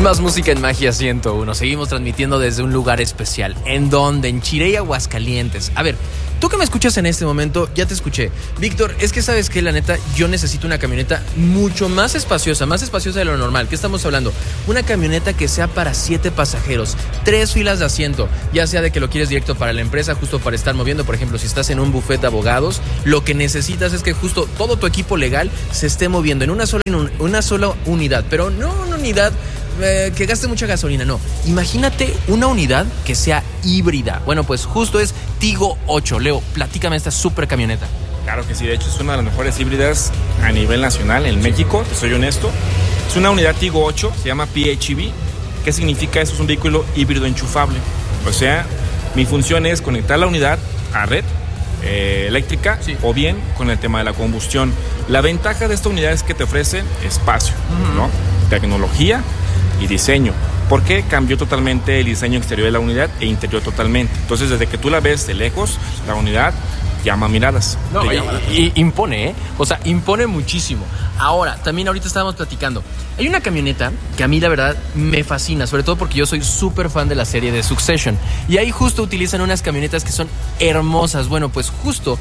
Más música en Magia 101. Seguimos transmitiendo desde un lugar especial. ¿En dónde? En Chirey, Aguascalientes. A ver, tú que me escuchas en este momento, ya te escuché. Víctor, es que sabes que la neta, yo necesito una camioneta mucho más espaciosa de lo normal. ¿Qué estamos hablando? Una camioneta que sea para 7 pasajeros, 3 filas de asiento, ya sea de que lo quieres directo para la empresa, justo para estar moviendo. Por ejemplo, si estás en un buffet de abogados, lo que necesitas es que justo todo tu equipo legal se esté moviendo en una sola unidad. Pero no una unidad que gaste mucha gasolina, no. Imagínate una unidad que sea híbrida. Bueno, pues justo es Tigo 8. Leo, platícame esta super camioneta. Claro que sí, de hecho es una de las mejores híbridas a nivel nacional en México, te soy honesto. Es una unidad Tigo 8, se llama PHEV. ¿Qué significa eso? Es un vehículo híbrido enchufable. O sea, mi función es conectar la unidad a red eléctrica, sí, o bien con el tema de la combustión. La ventaja de esta unidad es que te ofrece espacio, ¿no? Tecnología y diseño, porque cambió totalmente el diseño exterior de la unidad e interior totalmente. Entonces, desde que tú la ves de lejos, la unidad llama miradas. No, y impone, ¿eh? O sea, impone muchísimo. Ahora, también ahorita estábamos platicando. Hay una camioneta que a mí la verdad me fascina, sobre todo porque yo soy súper fan de la serie de Succession. Y ahí justo utilizan unas camionetas que son hermosas. Bueno, pues justo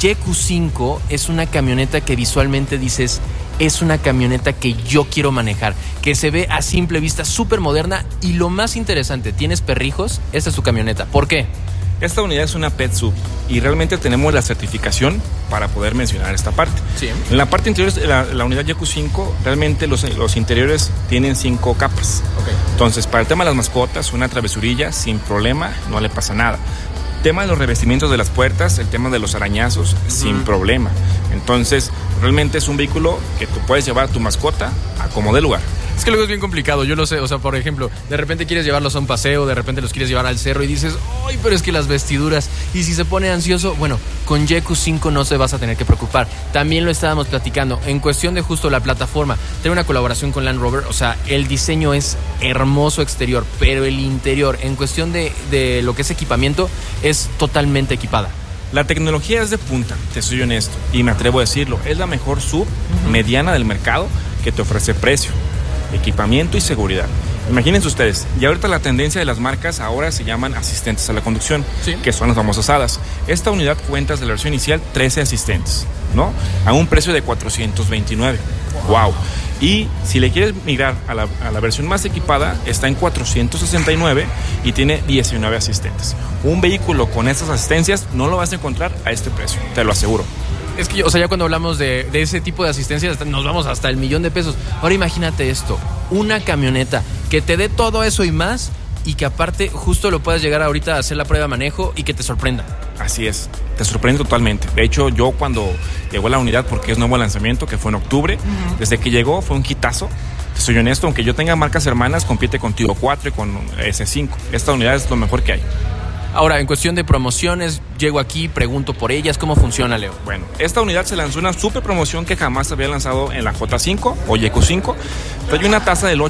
YQ5 es una camioneta que visualmente dices, es una camioneta que yo quiero manejar, que se ve a simple vista súper moderna. Y lo más interesante, ¿tienes perrijos? Esta es tu camioneta. ¿Por qué? Esta unidad es una Pet Sub y realmente tenemos la certificación para poder mencionar esta parte. Sí. En la parte interior de la unidad YQ5, realmente los interiores tienen 5 capas. Okay. Entonces, para el tema de las mascotas, una travesurilla sin problema, no le pasa nada. Tema de los revestimientos de las puertas, el tema de los arañazos, sin problema. Entonces, realmente es un vehículo que tú puedes llevar a tu mascota a como dé lugar. Es que luego es bien complicado, yo lo sé, o sea, por ejemplo, de repente quieres llevarlos a un paseo, de repente los quieres llevar al cerro y dices, ¡ay, pero es que las vestiduras! Y si se pone ansioso, bueno, con YQ5 no se vas a tener que preocupar. También lo estábamos platicando, en cuestión de justo la plataforma, tiene una colaboración con Land Rover, o sea, el diseño es hermoso exterior, pero el interior, en cuestión de lo que es equipamiento, es totalmente equipada. La tecnología es de punta, te soy honesto, y me atrevo a decirlo, es la mejor sub mediana del mercado que te ofrece precio, equipamiento y seguridad. Imagínense ustedes, y ahorita la tendencia de las marcas ahora se llaman asistentes a la conducción, ¿sí?, que son las famosas HADAS. Esta unidad cuenta desde la versión inicial 13 asistentes, ¿no? A un precio de $429. ¡Wow! Y si le quieres migrar a la versión más equipada, está en $469 y tiene 19 asistentes. Un vehículo con estas asistencias no lo vas a encontrar a este precio, te lo aseguro. Es que, o sea, ya cuando hablamos de ese tipo de asistencia nos vamos hasta el $1,000,000. Ahora imagínate esto, una camioneta que te dé todo eso y más, y que aparte justo lo puedas llegar ahorita a hacer la prueba de manejo y que te sorprenda. Así es, te sorprende totalmente. De hecho, yo cuando llegó la unidad, porque es nuevo lanzamiento, que fue en octubre, desde que llegó fue un hitazo. Te soy honesto, aunque yo tenga marcas hermanas, compite con Tigo 4 y con S5. Esta unidad es lo mejor que hay. Ahora, en cuestión de promociones, llego aquí, pregunto por ellas, ¿cómo funciona, Leo? Bueno, esta unidad se lanzó una super promoción que jamás se había lanzado en la J5 o YQ5. Trae una tasa del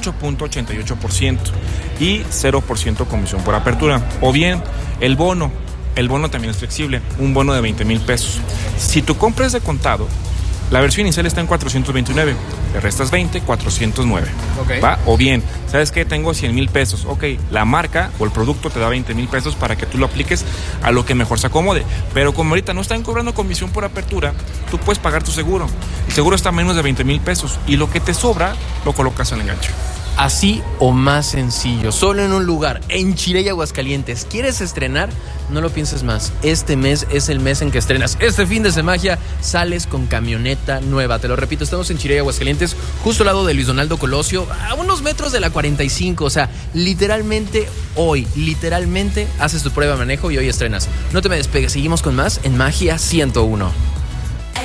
8.88% y 0% comisión por apertura. O bien, el bono también es flexible, un bono de $20,000. Si tu compra es de contado, la versión inicial está en $429, le restas 20, $409. Okay. ¿Va? O bien, ¿sabes qué? Tengo $100,000. Ok, la marca o el producto te da $20,000 para que tú lo apliques a lo que mejor se acomode. Pero como ahorita no están cobrando comisión por apertura, tú puedes pagar tu seguro. El seguro está a menos de $20,000 y lo que te sobra lo colocas en el enganche. Así o más sencillo, solo en un lugar, en Chirey, Aguascalientes. ¿Quieres estrenar? No lo pienses más. Este mes es el mes en que estrenas. Este fin de semana sales con camioneta nueva. Te lo repito, estamos en Chirey, Aguascalientes, justo al lado de Luis Donaldo Colosio, a unos metros de la 45. O sea, literalmente haces tu prueba de manejo y hoy estrenas. No te me despegues, seguimos con más en Magia 101.